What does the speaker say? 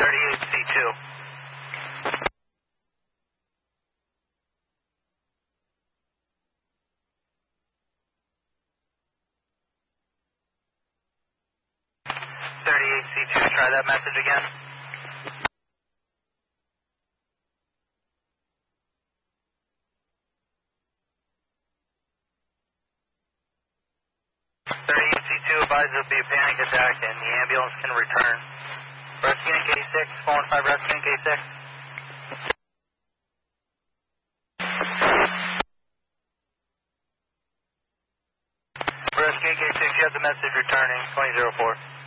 38C2. Try that message again. C2 advised there will be a panic attack and the ambulance can return. Rescue in K6, 415 rescue in K6. Rescue in K6, you have the message returning, 2004.